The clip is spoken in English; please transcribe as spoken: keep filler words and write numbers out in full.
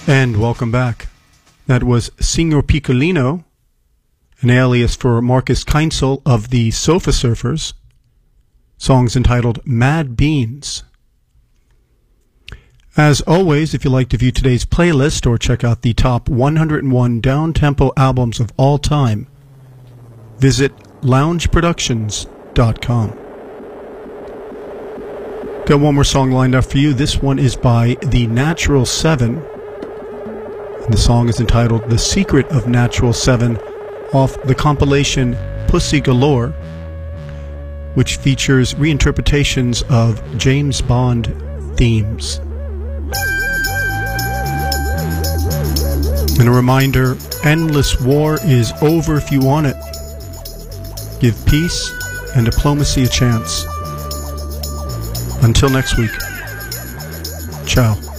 And welcome back. That was Signor Piccolino, an alias for Marcus Keinsel of the Sofa Surfers. Song's entitled Mad Beans. As always, if you'd like to view today's playlist or check out the top one hundred one down-tempo albums of all time, visit lounge productions dot com. Got one more song lined up for you. This one is by The Natural Seven. And the song is entitled The Secret of Natural Seven, off the compilation Pussy Galore, which features reinterpretations of James Bond themes. And a reminder, endless war is over if you want it. Give peace and diplomacy a chance. Until next week, ciao.